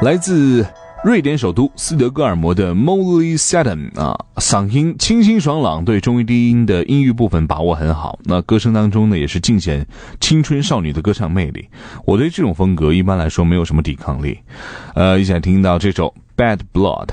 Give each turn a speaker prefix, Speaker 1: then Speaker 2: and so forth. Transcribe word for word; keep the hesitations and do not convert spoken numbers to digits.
Speaker 1: 来自瑞典首都斯德哥尔摩的 Molly Sandén 啊，嗓音清新爽朗，对中音低音的音域部分把握很好。那歌声当中呢，也是尽显青春少女的歌唱魅力。我对这种风格一般来说没有什么抵抗力。呃，一起来听到这首 Bad Blood。